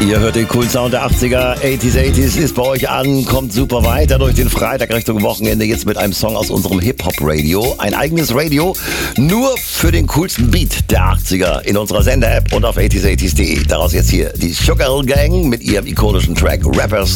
Ihr hört den coolen Sound der 80er, 80s ist bei euch an, kommt super weiter durch den Freitag Richtung Wochenende, jetzt mit einem Song aus unserem Hip-Hop-Radio. Ein eigenes Radio, nur für den coolsten Beat der 80er in unserer Sender-App und auf 80s80s.de. Daraus jetzt hier die Sugar Hill Gang mit ihrem ikonischen Track Rappers